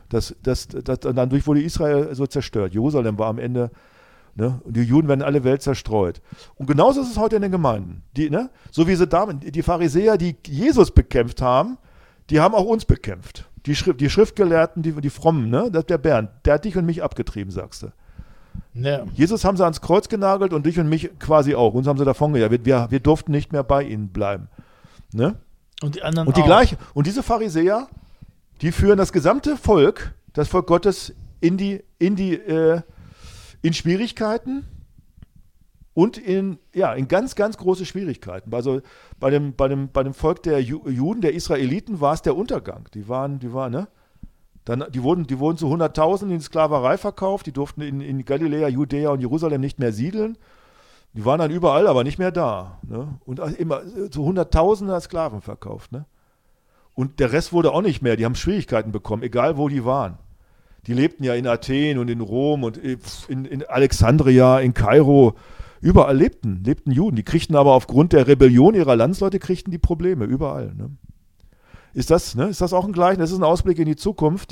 Dadurch wurde Israel so zerstört. Jerusalem war am Ende, ne? Und die Juden werden in alle Welt zerstreut. Und genauso ist es heute in den Gemeinden. So wie die Pharisäer, die Jesus bekämpft haben, die haben auch uns bekämpft. Die Schriftgelehrten, die Frommen, ne? Der Bernd, der hat dich und mich abgetrieben, sagst du. Ja. Jesus haben sie ans Kreuz genagelt und dich und mich quasi auch. Uns haben sie davongejagt. Wir durften nicht mehr bei ihnen bleiben. Ne? Und die anderen und die auch. Gleiche. Und diese Pharisäer, die führen das gesamte Volk, das Volk Gottes, in Schwierigkeiten und in ganz, ganz große Schwierigkeiten. Also bei dem Volk der Juden, der Israeliten, war es der Untergang. Die wurden zu 100.000 in Sklaverei verkauft, die durften in Galiläa, Judäa und Jerusalem nicht mehr siedeln. Die waren dann überall, aber nicht mehr da. Ne? Und immer zu Hunderttausender Sklaven verkauft. Ne? Und der Rest wurde auch nicht mehr, die haben Schwierigkeiten bekommen, egal wo die waren. Die lebten ja in Athen und in Rom und in Alexandria, in Kairo. Überall lebten Juden. Die kriegten aber aufgrund der Rebellion ihrer Landsleute die Probleme, überall. Ne? Ist das auch ein Gleichnis? Das ist ein Ausblick in die Zukunft,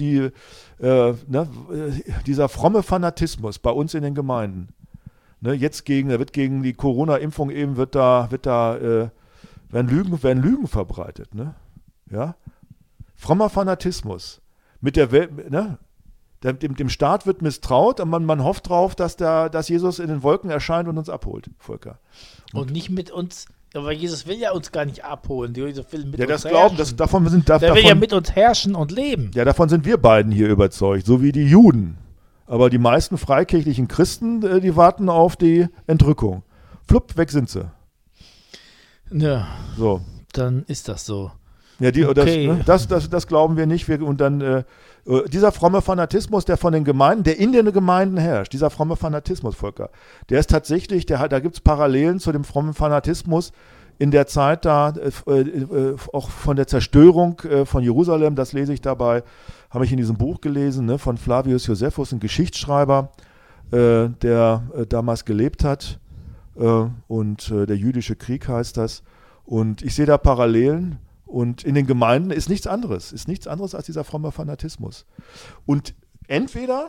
dieser fromme Fanatismus bei uns in den Gemeinden. Ne, wird gegen die Corona-Impfung eben werden Lügen verbreitet. Ne? Ja? Frommer Fanatismus. Mit der Welt, ne? Dem Staat wird misstraut und man hofft drauf, dass Jesus in den Wolken erscheint und uns abholt, Volker. Und nicht mit uns. Aber Jesus will ja uns gar nicht abholen. Jesus will mit uns herrschen. Davon will ja mit uns herrschen und leben. Ja, davon sind wir beiden hier überzeugt, so wie die Juden. Aber die meisten freikirchlichen Christen, die warten auf die Entrückung. Flupp, weg sind sie. Ja, so. Dann ist das so. Ja, das glauben wir nicht. Dieser fromme Fanatismus, der von den Gemeinden, der in den Gemeinden herrscht, dieser fromme Fanatismus, Volker, der ist tatsächlich, da gibt es Parallelen zu dem frommen Fanatismus in der Zeit auch von der Zerstörung von Jerusalem, das lese ich dabei, habe ich in diesem Buch gelesen, ne, von Flavius Josephus, ein Geschichtsschreiber, der damals gelebt hat, und der jüdische Krieg heißt das. Und ich sehe da Parallelen. Und in den Gemeinden ist nichts anderes als dieser fromme Fanatismus. Und entweder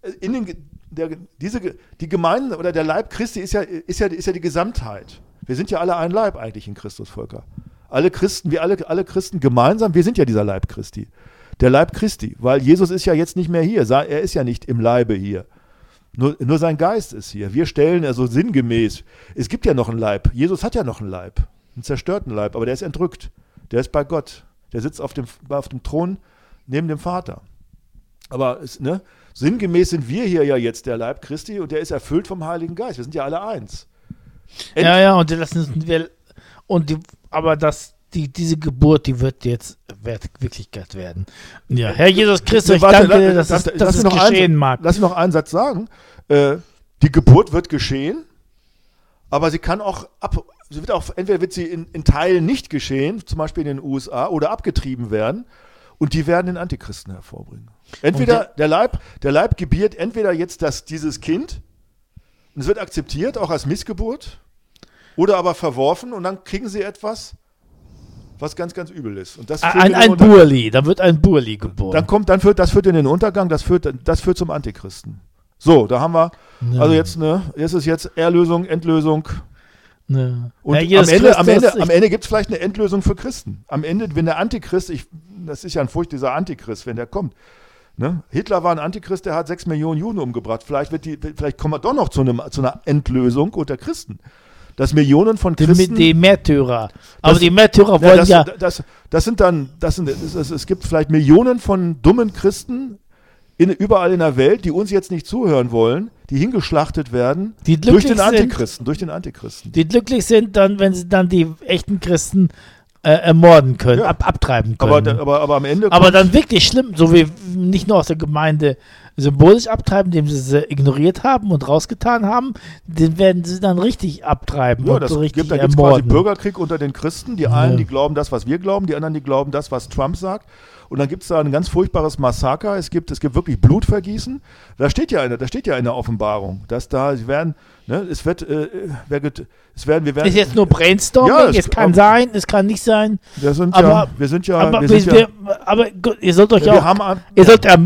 die Gemeinden oder der Leib Christi ist ja die Gesamtheit. Wir sind ja alle ein Leib eigentlich in Christus, Volker. Alle Christen, alle Christen gemeinsam, wir sind ja dieser Leib Christi. Der Leib Christi, weil Jesus ist ja jetzt nicht mehr hier. Er ist ja nicht im Leibe hier. Nur sein Geist ist hier. Wir stellen also sinngemäß, es gibt ja noch einen Leib. Jesus hat ja noch einen Leib, einen zerstörten Leib, aber der ist entrückt. Der ist bei Gott. Der sitzt auf dem Thron neben dem Vater. Aber sinngemäß sind wir hier ja jetzt der Leib Christi und der ist erfüllt vom Heiligen Geist. Wir sind ja alle eins. Diese Geburt, die wird jetzt Wirklichkeit werden. Ja, Herr Jesus Christus, ich danke, dass es geschehen mag. Lass mich noch einen Satz sagen. Die Geburt wird geschehen, aber sie kann auch entweder wird sie in Teilen nicht geschehen, zum Beispiel in den USA, oder abgetrieben werden, und die werden den Antichristen hervorbringen. Entweder der Leib gebiert entweder jetzt dieses Kind, und es wird akzeptiert, auch als Missgeburt, oder aber verworfen, und dann kriegen sie etwas, was ganz, ganz übel ist. Und das ein Burli, da wird ein Burli geboren. Das führt in den Untergang, das führt zum Antichristen. So, da haben wir, also jetzt ist Erlösung, Endlösung. Ne. Und am Ende gibt es vielleicht eine Endlösung für Christen. Am Ende, wenn der Antichrist, das ist ja ein Furcht, dieser Antichrist, wenn der kommt. Ne? Hitler war ein Antichrist, der hat 6 Millionen Juden umgebracht. Vielleicht kommen wir doch noch zu einer Endlösung unter Christen. Dass Millionen von Christen... Die Märtyrer. Aber die Märtyrer wollen es gibt vielleicht Millionen von dummen Christen überall in der Welt, die uns jetzt nicht zuhören wollen, die hingeschlachtet werden durch den Antichristen. Die glücklich sind dann, wenn sie dann die echten Christen ermorden können, abtreiben können. Aber am Ende... Aber dann wirklich schlimm, so wie nicht nur aus der Gemeinde symbolisch abtreiben, indem sie sie ignoriert haben und rausgetan haben, den werden sie dann richtig abtreiben und so richtig ermorden. Da gibt es quasi Bürgerkrieg unter den Christen. Die einen, die glauben das, was wir glauben, die anderen, die glauben das, was Trump sagt. Und dann gibt es da ein ganz furchtbares Massaker. Es gibt wirklich Blutvergießen. Da steht ja in der Offenbarung, dass wir werden. Ist jetzt nur Brainstorming. Ja, es kann sein, es kann nicht sein. Wir sind ja. Aber ihr sollt euch ihr sollt